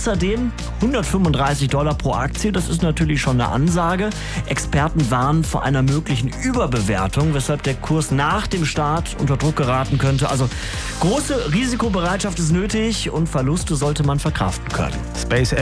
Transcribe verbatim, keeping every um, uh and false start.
Außerdem hundertfünfunddreißig Dollar pro Aktie, das ist natürlich schon eine Ansage. Experten warnen vor einer möglichen Überbewertung, weshalb der Kurs nach dem Start unter Druck geraten könnte. Also große Risikobereitschaft ist nötig und Verluste sollte man verkraften können. SpaceX